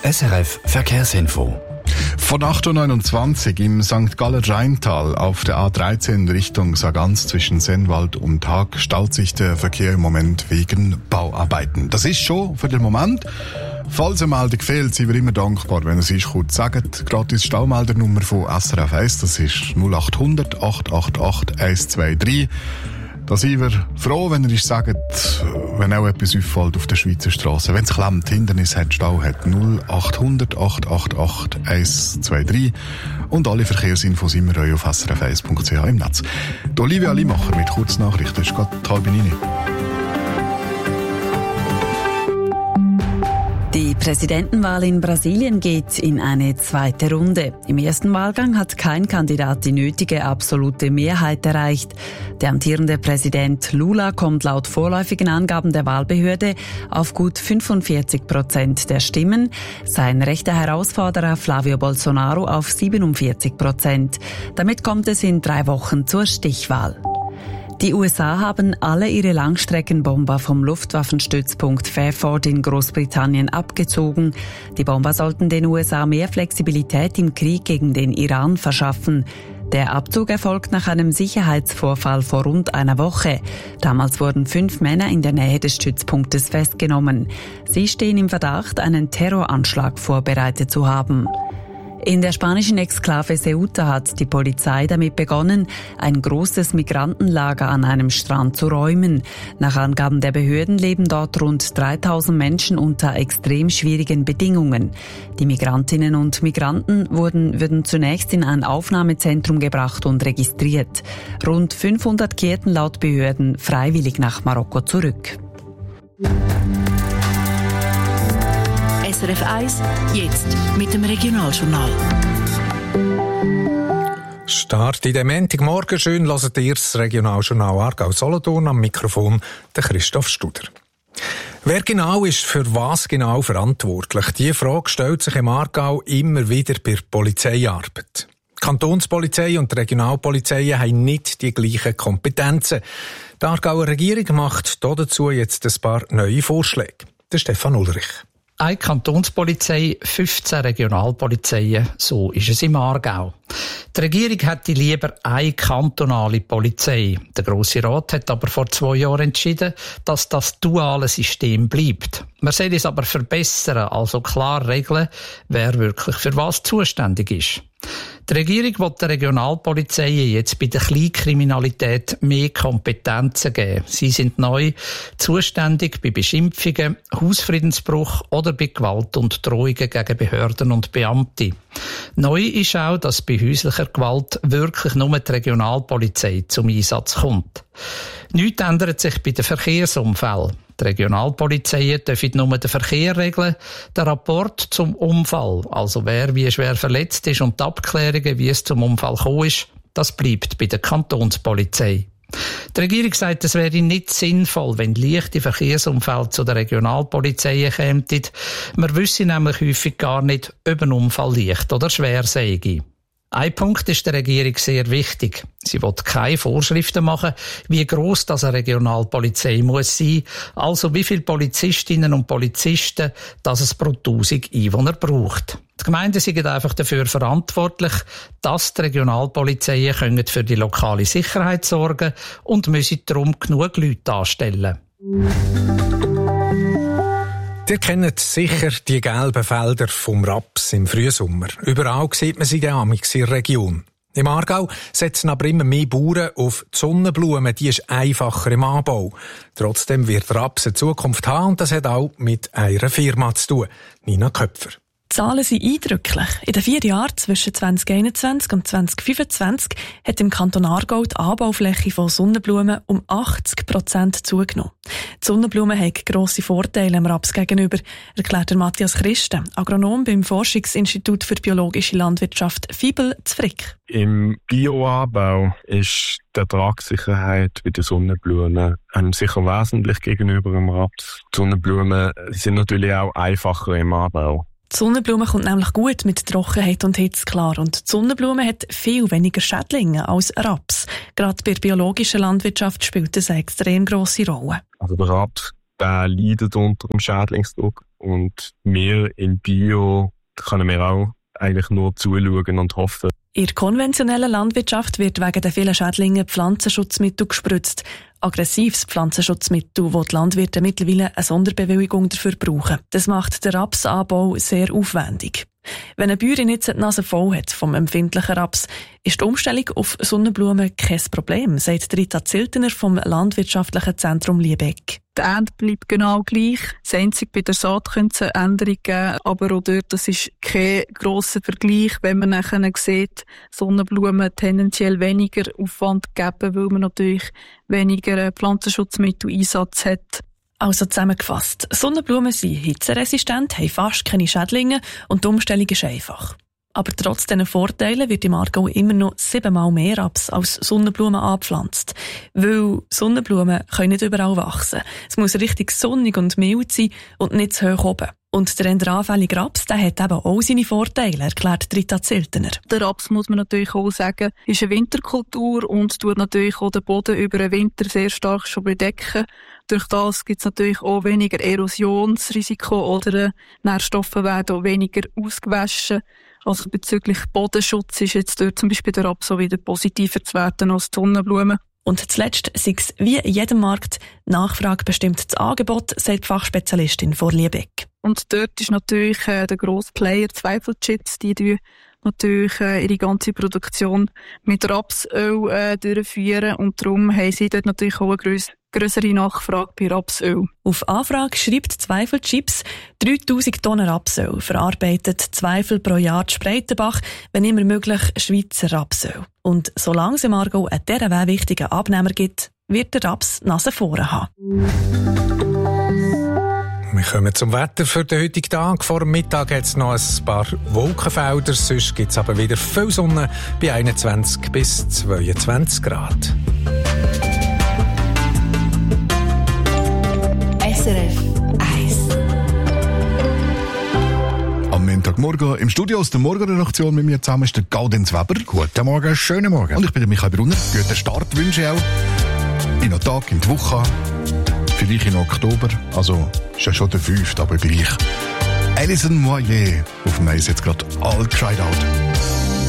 SRF Verkehrsinfo. Von 8.29 Uhr im St. Galler Rheintal auf der A13 Richtung Sargans zwischen Sennwald und Haag staut sich der Verkehr im Moment wegen Bauarbeiten. Das ist schon für den Moment. Falls eine Meldung fehlt, sind wir immer dankbar, wenn ihr es kurz sagt. Gratis Staumeldernummer von SRF 1, das ist 0800 888 123. Da sind wir froh, wenn ihr uns sagt, wenn auch etwas auffällt auf der Schweizer Straße. Wenn es klemmt, Hindernis hat, Stau hat, 0800 888 123. Und alle Verkehrsinfos immer auf srf1.ch im Netz. Die Olivia Limacher mit Kurznachrichten. Es ist gerade 8:30. Die Präsidentenwahl in Brasilien geht in eine zweite Runde. Im ersten Wahlgang hat kein Kandidat die nötige absolute Mehrheit erreicht. Der amtierende Präsident Lula kommt laut vorläufigen Angaben der Wahlbehörde auf gut 45% der Stimmen, sein rechter Herausforderer Flavio Bolsonaro auf 47%. Damit kommt es in 3 Wochen zur Stichwahl. Die USA haben alle ihre Langstreckenbomber vom Luftwaffenstützpunkt Fairford in Großbritannien abgezogen. Die Bomber sollten den USA mehr Flexibilität im Krieg gegen den Iran verschaffen. Der Abzug erfolgt nach einem Sicherheitsvorfall vor rund einer Woche. Damals wurden 5 Männer in der Nähe des Stützpunktes festgenommen. Sie stehen im Verdacht, einen Terroranschlag vorbereitet zu haben. In der spanischen Exklave Ceuta hat die Polizei damit begonnen, ein großes Migrantenlager an einem Strand zu räumen. Nach Angaben der Behörden leben dort rund 3000 Menschen unter extrem schwierigen Bedingungen. Die Migrantinnen und Migranten würden zunächst in ein Aufnahmezentrum gebracht und registriert. Rund 500 kehrten laut Behörden freiwillig nach Marokko zurück. SRF 1, jetzt mit dem Regionaljournal. Start in den Montagmorgen. Schön hört ihr das Regionaljournal Aargau-Solothurn, am Mikrofon der Christoph Studer. Wer genau ist für was genau verantwortlich? Diese Frage stellt sich im Aargau immer wieder bei der Polizeiarbeit. Die Kantonspolizei und die Regionalpolizei haben nicht die gleichen Kompetenzen. Die Aargauer Regierung macht dazu jetzt ein paar neue Vorschläge. Der Stefan Ulrich. Eine Kantonspolizei, 15 Regionalpolizeien, so ist es im Aargau. Die Regierung hätte lieber eine kantonale Polizei. Der Grosse Rat hat aber vor 2 Jahren entschieden, dass das duale System bleibt. Man soll es aber verbessern, also klar regeln, wer wirklich für was zuständig ist. Die Regierung will den Regionalpolizeien jetzt bei der Kleinkriminalität mehr Kompetenzen geben. Sie sind neu zuständig bei Beschimpfungen, Hausfriedensbruch oder bei Gewalt und Drohungen gegen Behörden und Beamte. Neu ist auch, dass bei häuslicher Gewalt wirklich nur die Regionalpolizei zum Einsatz kommt. Nichts ändert sich bei den Verkehrsunfällen. Die Regionalpolizeien dürfen nur den Verkehr regeln, den Rapport zum Unfall, also wer wie schwer verletzt ist und die Abklärungen, wie es zum Unfall gekommen ist, das bleibt bei der Kantonspolizei. Die Regierung sagt, es wäre nicht sinnvoll, wenn leichte Verkehrsunfälle zu den Regionalpolizeien kämen. Man wüsste nämlich häufig gar nicht, ob ein Unfall leicht oder schwer sei. Ein Punkt ist der Regierung sehr wichtig. Sie will keine Vorschriften machen, wie gross das eine Regionalpolizei muss sein, also wie viele Polizistinnen und Polizisten das es pro 1000 Einwohner braucht. Die Gemeinden sind einfach dafür verantwortlich, dass die Regionalpolizeien für die lokale Sicherheit sorgen und müssen darum genug Leute anstellen. Ihr kennt sicher die gelben Felder vom Raps im Frühsommer. Überall sieht man sie in der Region. Im Aargau setzen aber immer mehr Bauern auf die Sonnenblume, die ist einfacher im Anbau. Trotzdem wird Raps eine Zukunft haben und das hat auch mit einer Firma zu tun. Nina Köpfer. Die Zahlen sind eindrücklich. In den 4 Jahren zwischen 2021 und 2025 hat im Kanton Aargau die Anbaufläche von Sonnenblumen um 80% zugenommen. Die Sonnenblumen haben grosse Vorteile dem Raps gegenüber, erklärt Matthias Christen, Agronom beim Forschungsinstitut für biologische Landwirtschaft FIBEL zu Frick. Im Bioanbau ist die Ertragssicherheit bei den Sonnenblumen sicher wesentlich gegenüber dem Raps. Die Sonnenblumen sind natürlich auch einfacher im Anbau. Die Sonnenblume kommt nämlich gut mit Trockenheit und Hitze klar. Und die Sonnenblume hat viel weniger Schädlinge als Raps. Gerade bei der biologischen Landwirtschaft spielt das eine extrem grosse Rolle. Also der Raps, der leidet unter dem Schädlingsdruck. Und wir in Bio können wir auch eigentlich nur zuschauen und hoffen. In der konventionellen Landwirtschaft wird wegen der vielen Schädlinge Pflanzenschutzmittel gespritzt. Aggressives Pflanzenschutzmittel, wo die Landwirte mittlerweile eine Sonderbewilligung dafür brauchen. Das macht den Rapsanbau sehr aufwendig. Wenn eine Bäuerin jetzt die Nase voll hat vom empfindlichen Raps, ist die Umstellung auf Sonnenblumen kein Problem, sagt Rita Ziltener vom Landwirtschaftlichen Zentrum Liebeck. Die Ernte bleibt genau gleich. Das Einzige bei der Saat könnte es eine Änderung geben, aber auch dort, das ist kein grosser Vergleich, wenn man nachher sieht, Sonnenblumen tendenziell weniger Aufwand geben, weil man natürlich weniger Pflanzenschutzmitteleinsatz hat. Also zusammengefasst, Sonnenblumen sind hitzeresistent, haben fast keine Schädlinge und die Umstellung ist einfach. Aber trotz diesen Vorteilen wird im Aargau immer noch 7-mal mehr Raps als Sonnenblumen angepflanzt. Weil Sonnenblumen können nicht überall wachsen. Es muss richtig sonnig und mild sein und nicht zu hoch oben. Und der eher anfällige Raps, der hat eben auch seine Vorteile, erklärt Rita Ziltener. Der Raps, muss man natürlich auch sagen, ist eine Winterkultur und tut natürlich auch den Boden über den Winter sehr stark schon bedecken. Durch das gibt es natürlich auch weniger Erosionsrisiko oder Nährstoffe werden auch weniger ausgewaschen. Also bezüglich Bodenschutz ist jetzt dort zum Beispiel der Raps auch wieder positiver zu werten als die Sonnenblumen. Und zuletzt sei es wie in jedem Markt, Nachfrage bestimmt das Angebot, sagt die Fachspezialistin vor Liebeck. Und dort ist natürlich der grosse Player Zweifelchips, die natürlich ihre ganze Produktion mit Rapsöl durchführen und darum haben sie dort natürlich auch eine grössere Nachfrage bei Rapsöl. Auf Anfrage schreibt Zweifelchips 3000 Tonnen Rapsöl, verarbeitet Zweifel pro Jahr die Spreitenbach, wenn immer möglich Schweizer Rapsöl. Und solange es im Aargau einen dieser wichtigen Abnehmer gibt, wird der Raps Nase vorne haben. Wir kommen zum Wetter für den heutigen Tag. Vor dem Mittag hat es noch ein paar Wolkenfelder, sonst gibt es aber wieder viel Sonne bei 21 bis 22 Grad. SRF 1. Am Montagmorgen im Studio aus der Morgenredaktion mit mir zusammen ist der Gaudenz Weber. Guten Morgen, schönen Morgen. Und ich bin der Michael Brunner. Guten Start wünsche ich auch. In den Tag, in die Woche. Vielleicht in Oktober. Also, ist ja schon der 5., aber gleich. Alison Moyer auf dem Eis jetzt gerade All Cried Out.